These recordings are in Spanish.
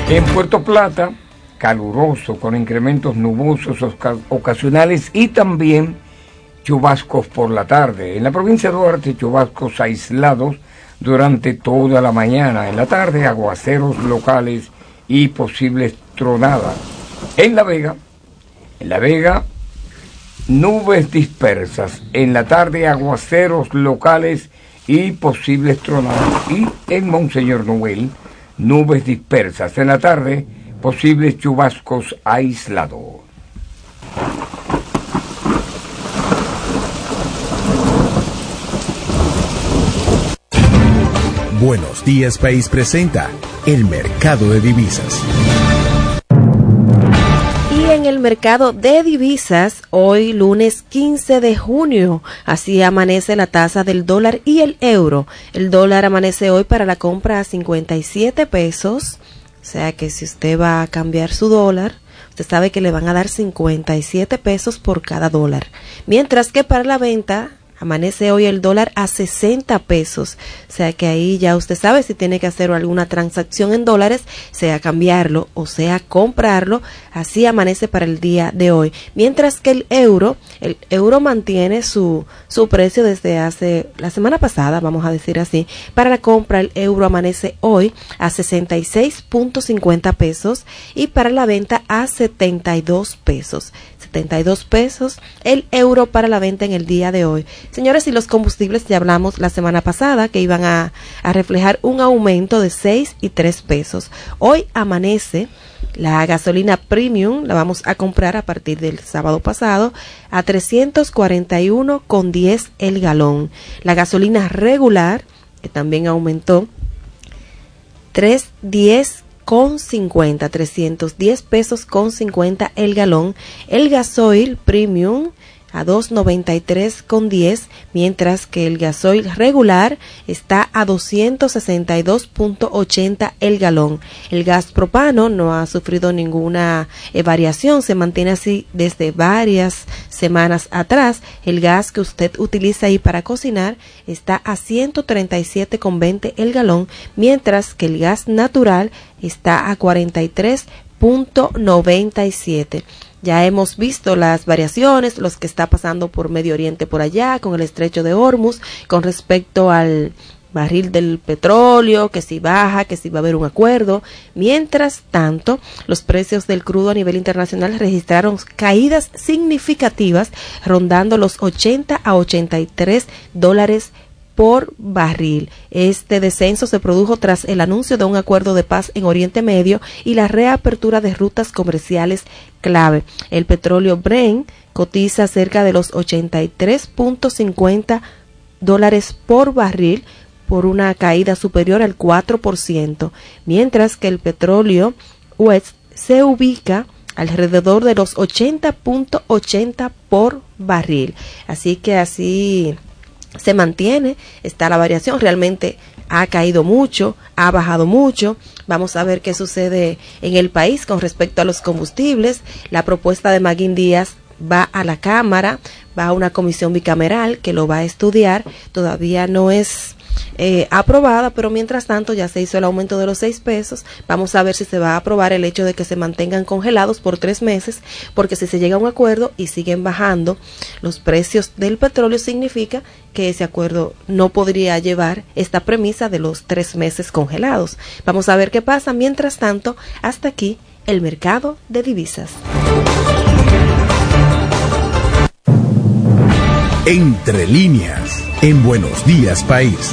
En Puerto Plata, caluroso con incrementos nubosos ocasionales y también chubascos por la tarde. En la provincia de Duarte, chubascos aislados durante toda la mañana. En la tarde, aguaceros locales y posibles tronadas. En La Vega, nubes dispersas. En la tarde, aguaceros locales y posibles tronadas. Y en Monseñor Noel, nubes dispersas. En la tarde, posibles chubascos aislados. Buenos Días País presenta el mercado de divisas. Y en el mercado de divisas, hoy lunes 15 de junio, así amanece la tasa del dólar y el euro. El dólar amanece hoy para la compra a 57 pesos, o sea que si usted va a cambiar su dólar, usted sabe que le van a dar 57 pesos por cada dólar. Mientras que para la venta, amanece hoy el dólar a 60 pesos, o sea que ahí ya usted sabe si tiene que hacer alguna transacción en dólares, sea cambiarlo o sea comprarlo, así amanece para el día de hoy. Mientras que el euro mantiene su precio desde hace, la semana pasada, vamos a decir así, para la compra el euro amanece hoy a 66.50 pesos y para la venta a 72 pesos. 72 pesos el euro para la venta en el día de hoy. Señores, y los combustibles ya hablamos la semana pasada que iban a reflejar un aumento de 6 y 3 pesos. Hoy amanece la gasolina premium, la vamos a comprar a partir del sábado pasado a 341.10 el galón. La gasolina regular, que también aumentó, 310 310 pesos con 50 el galón. El gasoil premium a 2.93.10, mientras que el gasoil regular está a 262.80 el galón. El gas propano no ha sufrido ninguna variación, se mantiene así desde varias semanas atrás. El gas que usted utiliza ahí para cocinar está a 137.20 el galón, mientras que el gas natural está a 43.97. Ya hemos visto las variaciones, los que está pasando por Medio Oriente por allá, con el estrecho de Hormuz, con respecto al barril del petróleo, que si baja, que si va a haber un acuerdo. Mientras tanto, los precios del crudo a nivel internacional registraron caídas significativas, rondando los 80 a 83 dólares por barril. Este descenso se produjo tras el anuncio de un acuerdo de paz en Oriente Medio y la reapertura de rutas comerciales clave. El petróleo Brent cotiza cerca de los 83.50 dólares por barril, por una caída superior al 4%, mientras que el petróleo West se ubica alrededor de los 80.80 por barril. Así que así se mantiene, está la variación, realmente ha caído mucho, ha bajado mucho. Vamos a ver qué sucede en el país con respecto a los combustibles. La propuesta de Magín Díaz va a la Cámara, va a una comisión bicameral que lo va a estudiar, todavía no es aprobada, pero mientras tanto ya se hizo el aumento de los 6 pesos. Vamos a ver si se va a aprobar el hecho de que se mantengan congelados por 3 meses, porque si se llega a un acuerdo y siguen bajando los precios del petróleo, significa que ese acuerdo no podría llevar esta premisa de los 3 meses congelados. Vamos a ver qué pasa. Mientras tanto, hasta aquí el mercado de divisas. Entre líneas, en Buenos Días País.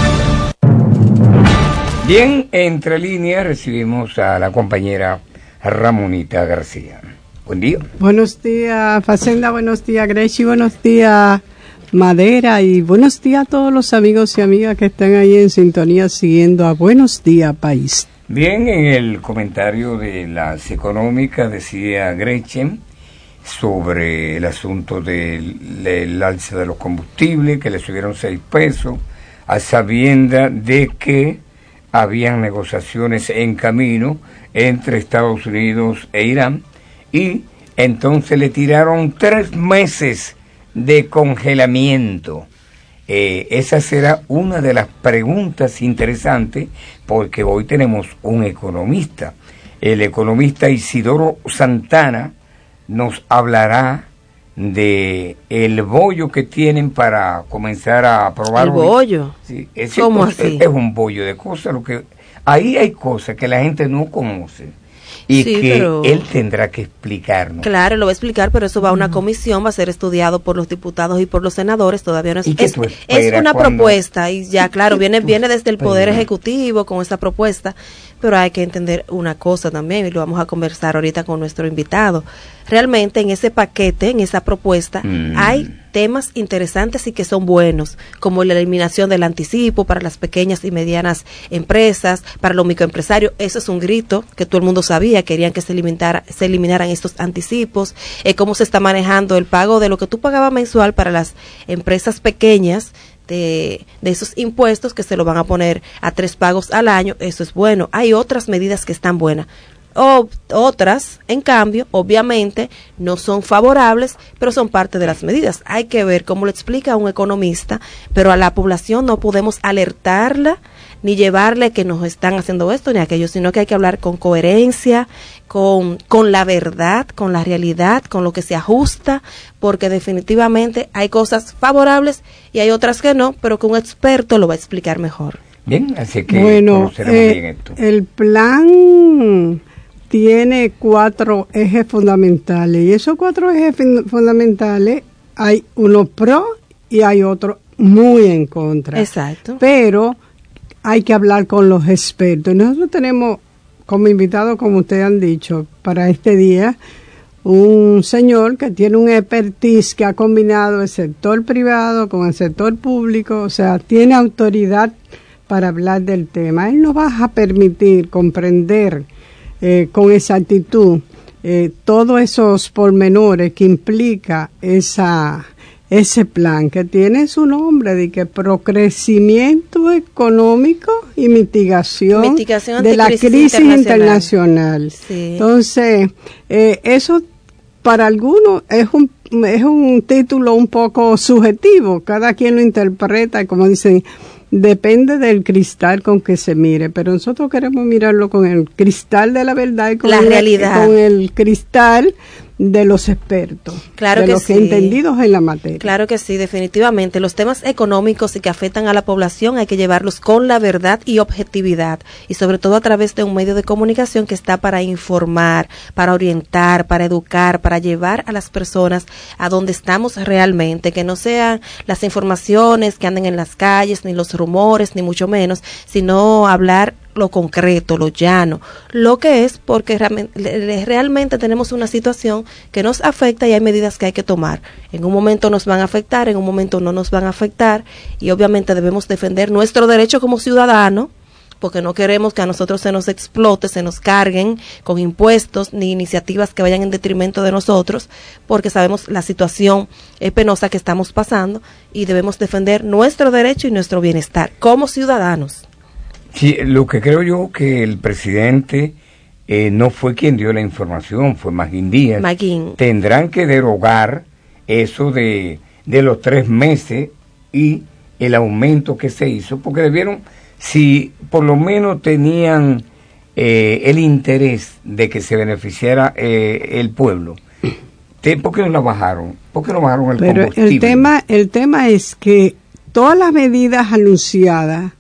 Bien, entre líneas recibimos a la compañera Ramonita García. Buen día. Buenos días, Facenda, buenos días, Grechi, buenos días, Madera, y buenos días a todos los amigos y amigas que están ahí en sintonía siguiendo a Buenos Días País. Bien, en el comentario de las económicas decía Gretchen sobre el asunto del alza de los combustibles, que le subieron 6 pesos, a sabienda de que habían negociaciones en camino entre Estados Unidos e Irán, y entonces le tiraron 3 meses de congelamiento. Esa será una de las preguntas interesantes, porque hoy tenemos un economista el economista Isidoro Santana nos hablará de el bollo que tienen para comenzar a probar. ¿El bollo? Sí, ¿Cómo así? Es un bollo de cosas, ahí hay cosas que la gente no conoce y sí, que pero él tendrá que explicarnos. Claro, lo va a explicar, pero eso va a una comisión, va a ser estudiado por los diputados y por los senadores, todavía no es. Es una propuesta y ya, claro, viene desde el Poder Ejecutivo con esa propuesta, pero hay que entender una cosa también, y lo vamos a conversar ahorita con nuestro invitado. Realmente en ese paquete, en esa propuesta, hay temas interesantes y que son buenos, como la eliminación del anticipo para las pequeñas y medianas empresas, para los microempresarios. Eso es un grito que todo el mundo sabía, querían que se eliminaran estos anticipos, cómo se está manejando el pago de lo que tú pagabas mensual para las empresas pequeñas, de esos impuestos que se lo van a poner a 3 pagos al año. Eso es bueno. Hay otras medidas que están buenas. Otras, en cambio, obviamente no son favorables, pero son parte de las medidas. Hay que ver cómo lo explica un economista, pero a la población no podemos alertarla ni llevarle que nos están haciendo esto ni aquello, sino que hay que hablar con coherencia, con la verdad, con la realidad, con lo que se ajusta, porque definitivamente hay cosas favorables y hay otras que no, pero que un experto lo va a explicar mejor. Bien, así que conoceremos bien esto. El plan tiene 4 ejes fundamentales y esos 4 ejes fundamentales hay uno pro y hay otro muy en contra. Exacto. Pero hay que hablar con los expertos. Nosotros tenemos como invitado, como ustedes han dicho, para este día, un señor que tiene un expertise que ha combinado el sector privado con el sector público, o sea, tiene autoridad para hablar del tema. Él nos va a permitir comprender con exactitud todos esos pormenores que implica ese plan que tiene su nombre de que procrecimiento económico y mitigación de la crisis internacional. Sí. Entonces, eso para algunos es un título un poco subjetivo, cada quien lo interpreta, como dicen, depende del cristal con que se mire, pero nosotros queremos mirarlo con el cristal de la verdad y con la realidad, con el cristal de los expertos, claro, de que los sí, entendidos en la materia. Claro que sí, definitivamente. Los temas económicos y que afectan a la población hay que llevarlos con la verdad y objetividad, y sobre todo a través de un medio de comunicación que está para informar, para orientar, para educar, para llevar a las personas a donde estamos realmente, que no sean las informaciones que anden en las calles, ni los rumores, ni mucho menos, sino hablar lo concreto, lo llano, lo que es, porque realmente tenemos una situación que nos afecta y hay medidas que hay que tomar. En un momento nos van a afectar, en un momento no nos van a afectar, y obviamente debemos defender nuestro derecho como ciudadano, porque no queremos que a nosotros se nos explote, se nos carguen con impuestos ni iniciativas que vayan en detrimento de nosotros, porque sabemos la situación penosa que estamos pasando y debemos defender nuestro derecho y nuestro bienestar como ciudadanos. Sí, lo que creo yo que el presidente no fue quien dio la información, fue Magín Díaz. Tendrán que derogar eso de los 3 meses y el aumento que se hizo, porque debieron, si por lo menos tenían el interés de que se beneficiara el pueblo, ¿por qué no la bajaron? ¿Por qué no bajaron el combustible? Pero el tema es que todas las medidas anunciadas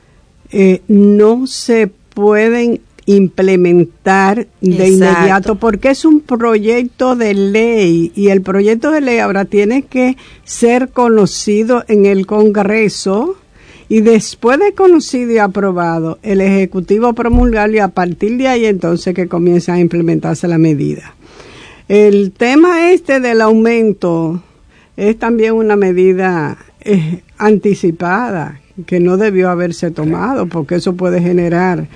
no se pueden implementar de inmediato porque es un proyecto de ley y el proyecto de ley ahora tiene que ser conocido en el Congreso y después de conocido y aprobado el Ejecutivo promulgarlo y a partir de ahí entonces que comienzan a implementarse la medida. El tema del aumento es también una medida anticipada que no debió haberse tomado, porque eso puede generar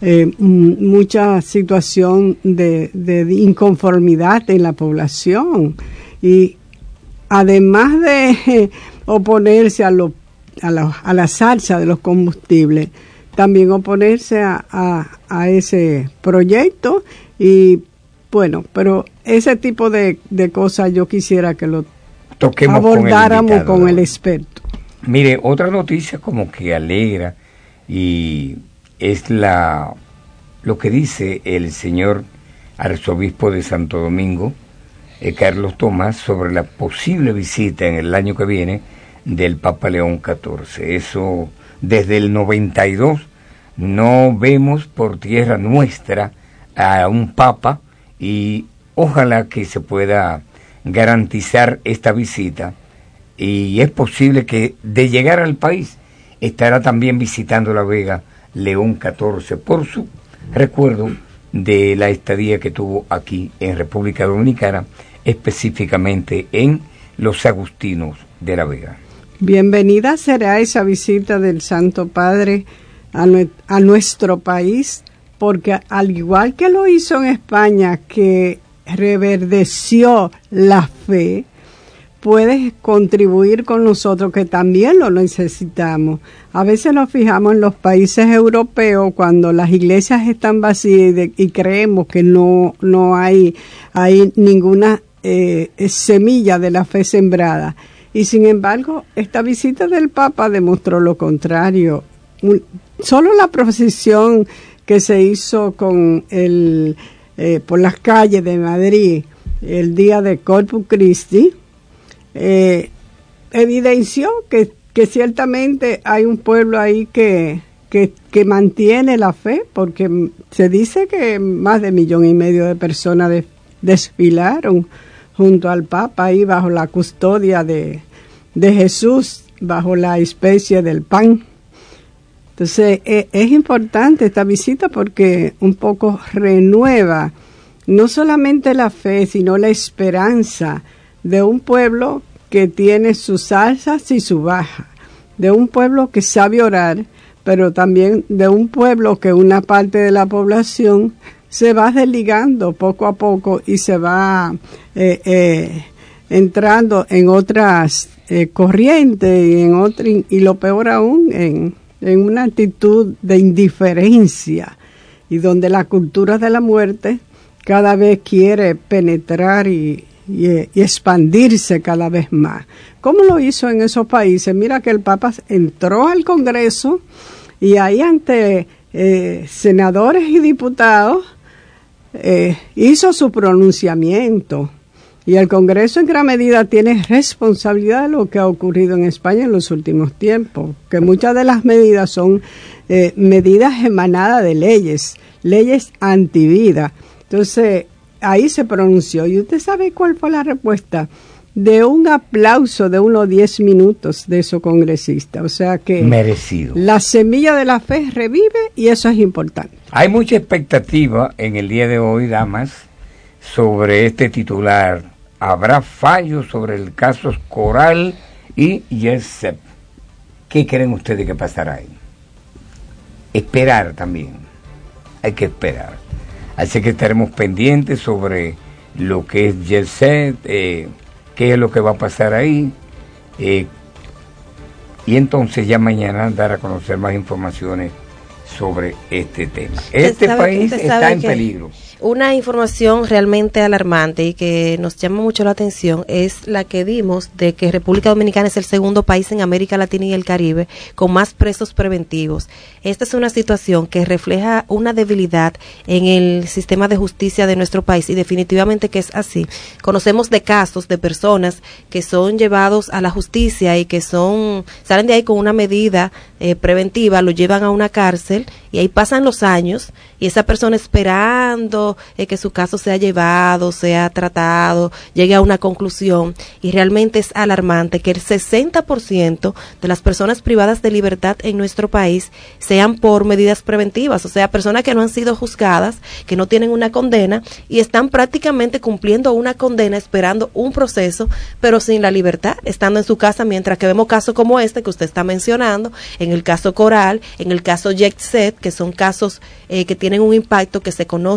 mucha situación de inconformidad en la población. Y además de oponerse a la salsa de los combustibles, también oponerse a ese proyecto. Y bueno, ese tipo de cosas yo quisiera que lo abordáramos con el experto. Mire, otra noticia como que alegra y es la lo que dice el señor arzobispo de Santo Domingo, Carlos Tomás, sobre la posible visita en el año que viene del Papa León XIV. Eso, desde el 92, no vemos por tierra nuestra a un Papa, y ojalá que se pueda garantizar esta visita, y es posible que de llegar al país estará también visitando La Vega León XIV por su recuerdo de la estadía que tuvo aquí en República Dominicana, específicamente en los Agustinos de La Vega. Bienvenida será esa visita del Santo Padre a nuestro país, porque al igual que lo hizo en España, que reverdeció la fe, puede contribuir con nosotros, que también lo necesitamos. A veces nos fijamos en los países europeos cuando las iglesias están vacías y creemos que no hay ninguna semilla de la fe sembrada. Y sin embargo, esta visita del Papa demostró lo contrario. Solo la procesión que se hizo con por las calles de Madrid el día de Corpus Christi evidenció que ciertamente hay un pueblo ahí que mantiene la fe, porque se dice que más de 1,5 millones de personas desfilaron junto al Papa ahí bajo la custodia de Jesús, bajo la especie del pan. Entonces es importante esta visita porque un poco renueva no solamente la fe, sino la esperanza de un pueblo que tiene sus alzas y sus bajas, de un pueblo que sabe orar, pero también de un pueblo que una parte de la población se va desligando poco a poco y se va entrando en otras corrientes y lo peor aún en una actitud de indiferencia, y donde la cultura de la muerte cada vez quiere penetrar y expandirse cada vez más. ¿Cómo lo hizo en esos países? Mira que el Papa entró al Congreso y ahí ante senadores y diputados hizo su pronunciamiento. Y el Congreso en gran medida tiene responsabilidad de lo que ha ocurrido en España en los últimos tiempos, que muchas de las medidas son medidas emanadas de leyes antivida. Entonces, ahí se pronunció. ¿Y usted sabe cuál fue la respuesta? De un aplauso de unos 10 minutos de esos congresistas. O sea que merecido. La semilla de la fe revive y eso es importante. Hay mucha expectativa en el día de hoy, damas, sobre este titular. ¿Habrá fallos sobre el caso Coral y Yesep? ¿Qué creen ustedes que pasará ahí? Esperar también. Hay que esperar. Así que estaremos pendientes sobre lo que es Yesep, qué es lo que va a pasar ahí. Y entonces ya mañana dar a conocer más informaciones sobre este tema. Este país está en peligro. Una información realmente alarmante y que nos llama mucho la atención es la que dimos de que República Dominicana es el segundo país en América Latina y el Caribe con más presos preventivos. Esta es una situación que refleja una debilidad en el sistema de justicia de nuestro país y definitivamente que es así. Conocemos de casos de personas que son llevados a la justicia y que salen de ahí con una medida preventiva, lo llevan a una cárcel y ahí pasan los años y esa persona esperando que su caso sea llevado, sea tratado, llegue a una conclusión, y realmente es alarmante que el 60% de las personas privadas de libertad en nuestro país sean por medidas preventivas, o sea, personas que no han sido juzgadas, que no tienen una condena y están prácticamente cumpliendo una condena, esperando un proceso, pero sin la libertad, estando en su casa, mientras que vemos casos como este que usted está mencionando, en el caso Coral, en el caso Yesep, que son casos que tienen un impacto, que se conocen, que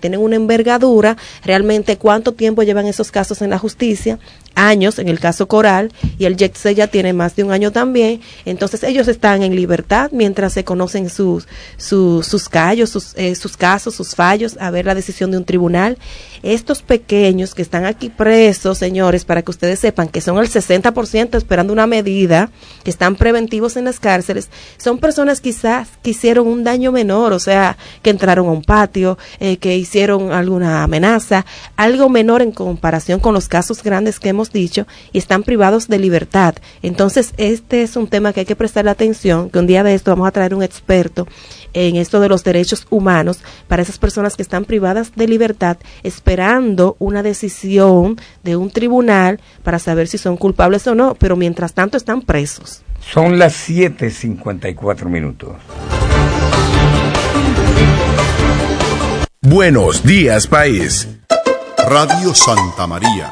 tienen una envergadura. Realmente, ¿cuánto tiempo llevan esos casos en la justicia? Años, en el caso Coral, y el Yexel ya tiene más de un año también. Entonces ellos están en libertad mientras se conocen sus callos, sus casos, sus fallos, a ver la decisión de un tribunal. Estos pequeños que están aquí presos, señores, para que ustedes sepan que son el 60% esperando una medida, que están preventivos en las cárceles, son personas quizás que hicieron un daño menor, o sea, que entraron a un patio, que hicieron alguna amenaza, algo menor en comparación con los casos grandes que hemos dicho, y están privados de libertad. Entonces, este es un tema que hay que prestarle atención, que un día de esto vamos a traer un experto en esto de los derechos humanos para esas personas que están privadas de libertad, esperando una decisión de un tribunal para saber si son culpables o no, pero mientras tanto están presos. Son las 7:54. Buenos días, país. Radio Santa María.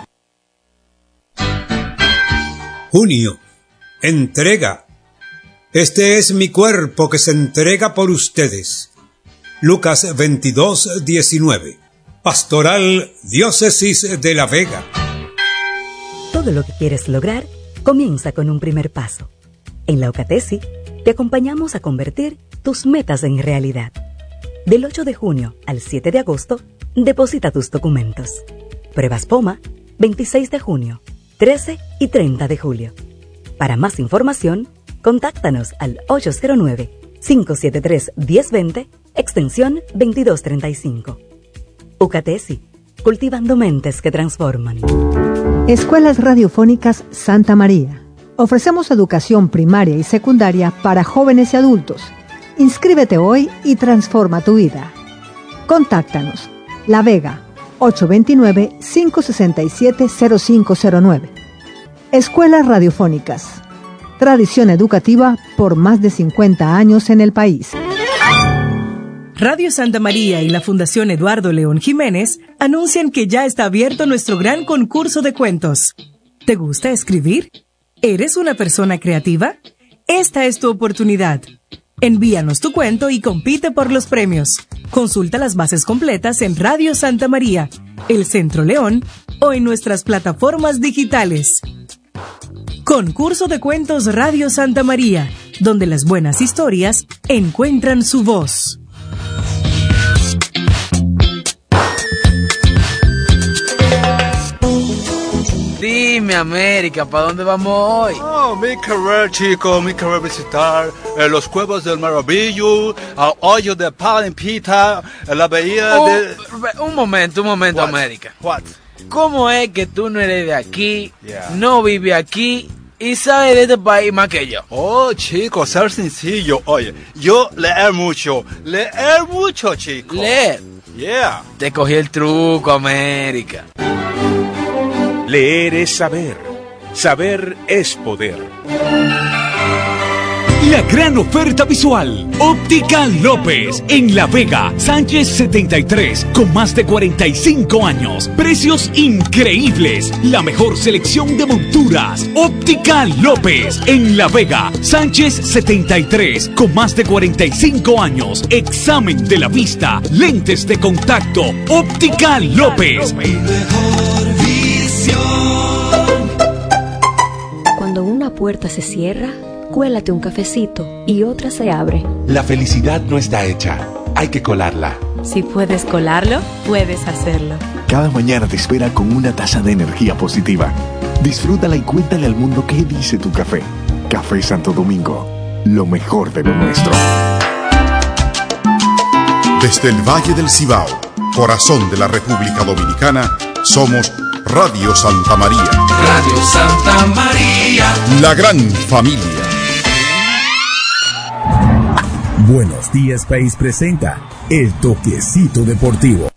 Junio. Entrega. Este es mi cuerpo que se entrega por ustedes. Lucas 22:19. Pastoral Diócesis de La Vega. Todo lo que quieres lograr comienza con un primer paso. En la Ucatesi te acompañamos a convertir tus metas en realidad. Del 8 de junio al 7 de agosto, deposita tus documentos. Pruebas POMA, 26 de junio, 13 y 30 de julio. Para más información, contáctanos al 809-573-1020, extensión 2235. Ucatesi, cultivando mentes que transforman. Escuelas Radiofónicas Santa María. Ofrecemos educación primaria y secundaria para jóvenes y adultos. Inscríbete hoy y transforma tu vida. Contáctanos. La Vega, 829-567-0509. Escuelas Radiofónicas. Tradición educativa por más de 50 años en el país. Radio Santa María y la Fundación Eduardo León Jiménez anuncian que ya está abierto nuestro gran concurso de cuentos. ¿Te gusta escribir? ¿Eres una persona creativa? Esta es tu oportunidad. Envíanos tu cuento y compite por los premios. Consulta las bases completas en Radio Santa María, El Centro León o en nuestras plataformas digitales. Concurso de Cuentos Radio Santa María, donde las buenas historias encuentran su voz. Dime, América, ¿para dónde vamos hoy? Oh, mi querer, chico, mi querer visitar los Cuevos del Maravillo, Hoyo de Palimpita, la bahía de... Un momento, What? América. What? ¿Cómo es que tú no eres de aquí, no vives aquí y sabes de este país más que yo? Oh, chico, ser sencillo. Oye, yo leer mucho, chico. ¿Leer? Yeah. Te cogí el truco, América. Leer es saber. Saber es poder. La gran oferta visual. Óptica López. En La Vega, Sánchez 73. Con más de 45 años. Precios increíbles. La mejor selección de monturas. Óptica López. En La Vega, Sánchez 73. Con más de 45 años. Examen de la vista. Lentes de contacto. Óptica López. Cuando una puerta se cierra, cuélate un cafecito y otra se abre. La felicidad no está hecha, hay que colarla. Si puedes colarlo, puedes hacerlo. Cada mañana te espera con una taza de energía positiva. Disfrútala y cuéntale al mundo qué dice tu café. Café Santo Domingo, lo mejor de lo nuestro. Desde el Valle del Cibao, corazón de la República Dominicana, somos Radio Santa María. Radio Santa María. La gran familia. Buenos días, país presenta El Toquecito Deportivo.